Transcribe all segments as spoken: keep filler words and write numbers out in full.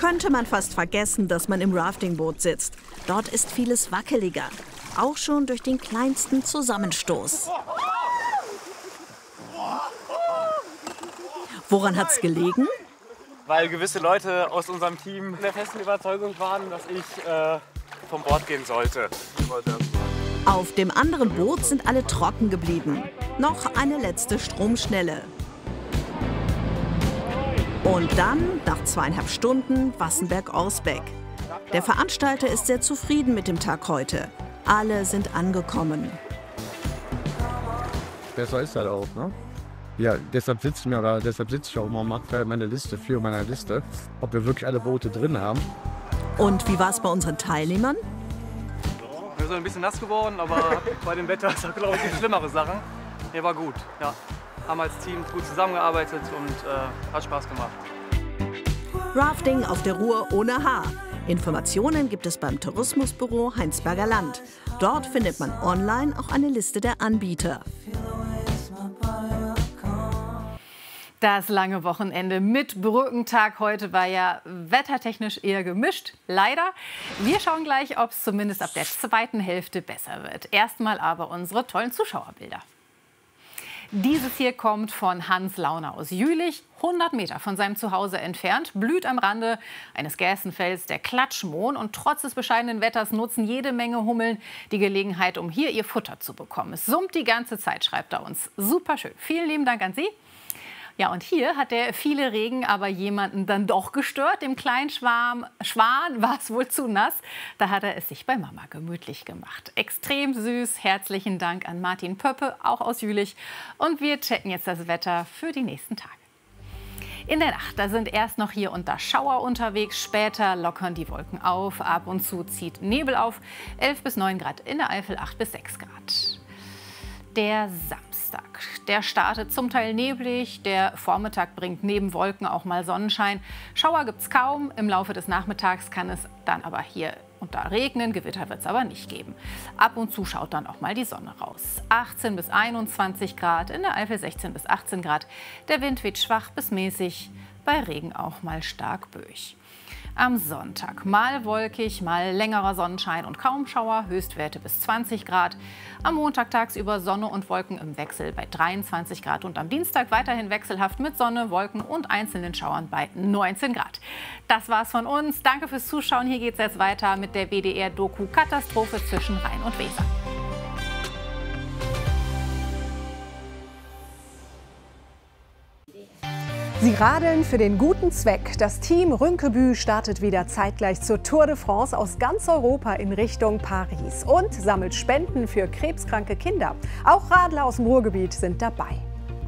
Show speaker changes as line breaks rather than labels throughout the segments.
könnte man fast vergessen, dass man im Raftingboot sitzt. Dort ist vieles wackeliger, auch schon durch den kleinsten Zusammenstoß. Woran hat's gelegen?
Weil gewisse Leute aus unserem Team der festen Überzeugung waren, dass ich äh, vom Bord gehen sollte.
Auf dem anderen Boot sind alle trocken geblieben. Noch eine letzte Stromschnelle. Und dann, nach zweieinhalb Stunden, Wassenberg-Orsbeck. Der Veranstalter ist sehr zufrieden mit dem Tag heute. Alle sind angekommen.
Besser ist das auch, ne? Ja, deshalb sitzen wir, oder deshalb sitze ich auch immer und mache meine Liste für meine Liste, ob wir wirklich alle Boote drin haben.
Und wie war es bei unseren Teilnehmern?
Wir sind ein bisschen nass geworden, aber bei dem Wetter ist das, glaube ich, die schlimmere Sachen. Nee, war gut, ja. Haben als Team gut zusammengearbeitet und äh, hat Spaß gemacht.
Rafting auf der Ruhr ohne Haar. Informationen gibt es beim Tourismusbüro Heinsberger Land. Dort findet man online auch eine Liste der Anbieter.
Das lange Wochenende mit Brückentag heute war ja wettertechnisch eher gemischt, leider. Wir schauen gleich, ob es zumindest ab der zweiten Hälfte besser wird. Erstmal aber unsere tollen Zuschauerbilder. Dieses hier kommt von Hans Launer aus Jülich, hundert Meter von seinem Zuhause entfernt, blüht am Rande eines Gerstenfelds der Klatschmohn. Und trotz des bescheidenen Wetters nutzen jede Menge Hummeln die Gelegenheit, um hier ihr Futter zu bekommen. Es summt die ganze Zeit, schreibt er uns. Super schön. Vielen lieben Dank an Sie. Ja, und hier hat der viele Regen aber jemanden dann doch gestört. Dem kleinen Schwarm, Schwan war es wohl zu nass. Da hat er es sich bei Mama gemütlich gemacht. Extrem süß. Herzlichen Dank an Martin Pöppe, auch aus Jülich. Und wir checken jetzt das Wetter für die nächsten Tage. In der Nacht, da sind erst noch hier und da Schauer unterwegs. Später lockern die Wolken auf. Ab und zu zieht Nebel auf. elf bis neun Grad in der Eifel, acht bis sechs Grad. Der Samstag, der startet zum Teil neblig, der Vormittag bringt neben Wolken auch mal Sonnenschein. Schauer gibt es kaum, im Laufe des Nachmittags kann es dann aber hier und da regnen, Gewitter wird es aber nicht geben. Ab und zu schaut dann auch mal die Sonne raus. achtzehn bis einundzwanzig Grad, in der Eifel sechzehn bis achtzehn Grad. Der Wind weht schwach bis mäßig, bei Regen auch mal stark böig. Am Sonntag mal wolkig, mal längerer Sonnenschein und kaum Schauer, Höchstwerte bis zwanzig Grad. Am Montag tagsüber Sonne und Wolken im Wechsel bei dreiundzwanzig Grad und am Dienstag weiterhin wechselhaft mit Sonne, Wolken und einzelnen Schauern bei neunzehn Grad. Das war's von uns. Danke fürs Zuschauen. Hier geht's jetzt weiter mit der B D R-Doku Katastrophe zwischen Rhein und Weser.
Sie radeln für den guten Zweck. Das Team Rünkebü startet wieder zeitgleich zur Tour de France aus ganz Europa in Richtung Paris und sammelt Spenden für krebskranke Kinder. Auch Radler aus dem Ruhrgebiet sind dabei.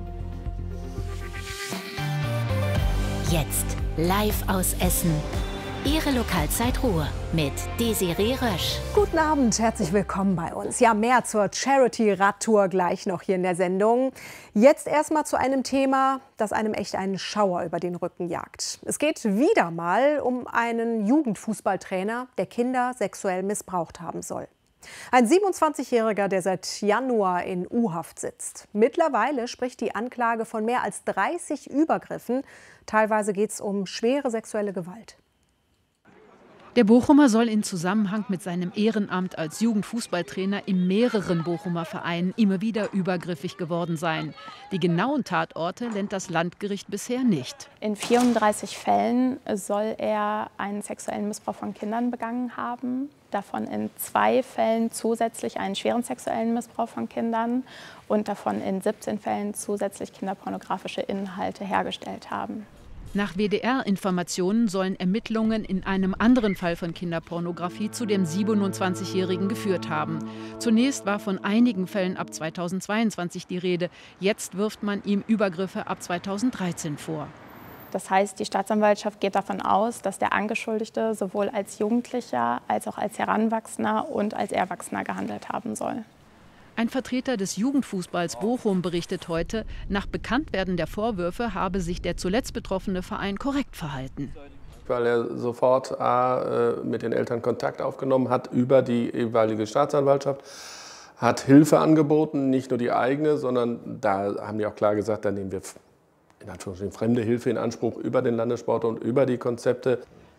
Jetzt live aus Essen. Ihre Lokalzeit Ruhr mit Desiree Rösch.
Guten Abend, herzlich willkommen bei uns. Ja, mehr zur Charity-Radtour gleich noch hier in der Sendung. Jetzt erstmal zu einem Thema, das einem echt einen Schauer über den Rücken jagt. Es geht wieder mal um einen Jugendfußballtrainer, der Kinder sexuell missbraucht haben soll. Ein siebenundzwanzigjähriger, der seit Januar in U-Haft sitzt. Mittlerweile spricht die Anklage von mehr als dreißig Übergriffen. Teilweise geht es um schwere sexuelle Gewalt.
Der Bochumer soll in Zusammenhang mit seinem Ehrenamt als Jugendfußballtrainer in mehreren Bochumer Vereinen immer wieder übergriffig geworden sein. Die genauen Tatorte nennt das Landgericht bisher nicht.
In vierunddreißig Fällen soll er einen sexuellen Missbrauch von Kindern begangen haben. Davon in zwei Fällen zusätzlich einen schweren sexuellen Missbrauch von Kindern und davon in siebzehn Fällen zusätzlich kinderpornografische Inhalte hergestellt haben.
Nach W D R-Informationen sollen Ermittlungen in einem anderen Fall von Kinderpornografie zu dem siebenundzwanzigjährigen geführt haben. Zunächst war von einigen Fällen ab zweitausendzweiundzwanzig die Rede. Jetzt wirft man ihm Übergriffe ab zweitausenddreizehn vor.
Das heißt, die Staatsanwaltschaft geht davon aus, dass der Angeschuldigte sowohl als Jugendlicher als auch als Heranwachsender und als Erwachsener gehandelt haben soll.
Ein Vertreter des Jugendfußballs Bochum berichtet heute, nach Bekanntwerden der Vorwürfe habe sich der zuletzt betroffene Verein korrekt verhalten.
Weil er sofort A, mit den Eltern Kontakt aufgenommen hat über die jeweilige Staatsanwaltschaft, hat Hilfe angeboten, nicht nur die eigene, sondern da haben die auch klar gesagt, da nehmen wir in Anführungsstrichen fremde Hilfe in Anspruch über den Landessport und über die Konzepte.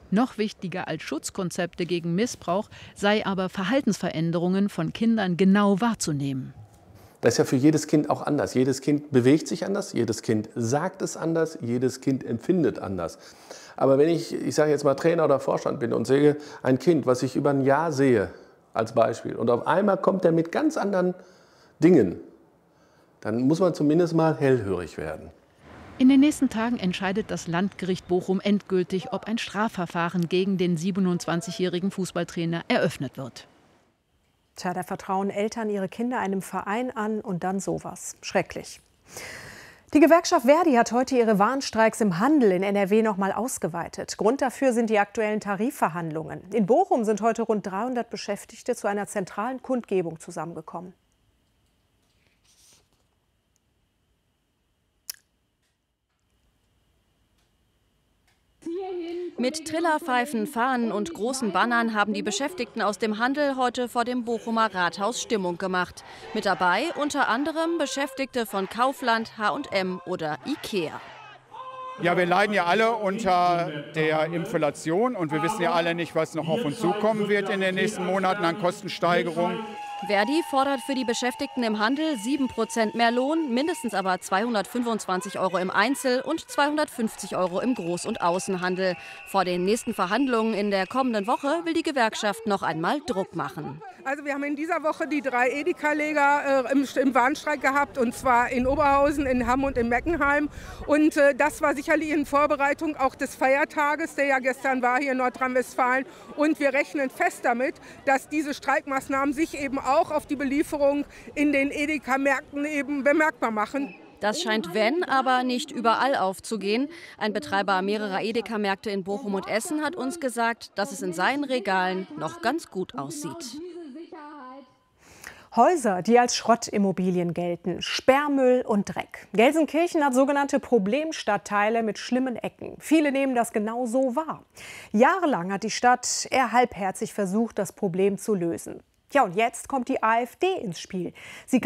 Noch wichtiger als Schutzkonzepte gegen Missbrauch sei aber Verhaltensveränderungen von Kindern genau wahrzunehmen.
Das ist ja für jedes Kind auch anders. Jedes Kind bewegt sich anders, jedes Kind sagt es anders, jedes Kind empfindet anders. Aber wenn ich, ich sage jetzt mal Trainer oder Vorstand bin und sehe ein Kind, was ich über ein Jahr sehe, als Beispiel, und auf einmal kommt er mit ganz anderen Dingen, dann muss man zumindest mal hellhörig werden.
In den nächsten Tagen entscheidet das Landgericht Bochum endgültig, ob ein Strafverfahren gegen den siebenundzwanzigjährigen Fußballtrainer eröffnet wird.
Tja, da vertrauen Eltern ihre Kinder einem Verein an und dann sowas. Schrecklich. Die Gewerkschaft Verdi hat heute ihre Warnstreiks im Handel in N R W noch mal ausgeweitet. Grund dafür sind die aktuellen Tarifverhandlungen. In Bochum sind heute rund dreihundert Beschäftigte zu einer zentralen Kundgebung zusammengekommen.
Mit Trillerpfeifen, Fahnen und großen Bannern haben die Beschäftigten aus dem Handel heute vor dem Bochumer Rathaus Stimmung gemacht. Mit dabei unter anderem Beschäftigte von Kaufland, H und M oder Ikea.
Ja, wir leiden ja alle unter der Inflation und wir wissen ja alle nicht, was noch auf uns zukommen wird in den nächsten Monaten an Kostensteigerungen.
Verdi fordert für die Beschäftigten im Handel sieben Prozent mehr Lohn, mindestens aber zweihundertfünfundzwanzig Euro im Einzel- und zweihundertfünfzig Euro im Groß- und Außenhandel. Vor den nächsten Verhandlungen in der kommenden Woche will die Gewerkschaft noch einmal Druck machen.
Also wir haben in dieser Woche die drei Edeka-Leger äh, im, im Warnstreik gehabt, und zwar in Oberhausen, in Hamm und in Meckenheim. Und äh, das war sicherlich in Vorbereitung auch des Feiertages, der ja gestern war hier in Nordrhein-Westfalen. Und wir rechnen fest damit, dass diese Streikmaßnahmen sich eben auch auf die Belieferung in den Edeka-Märkten eben bemerkbar machen.
Das scheint, wenn, aber nicht überall aufzugehen. Ein Betreiber mehrerer Edeka-Märkte in Bochum und Essen hat uns gesagt, dass es in seinen Regalen noch ganz gut aussieht.
Häuser, die als Schrottimmobilien gelten, Sperrmüll und Dreck. Gelsenkirchen hat sogenannte Problemstadtteile mit schlimmen Ecken. Viele nehmen das genau so wahr. Jahrelang hat die Stadt eher halbherzig versucht, das Problem zu lösen. Ja, und jetzt kommt die AfD ins Spiel. Sie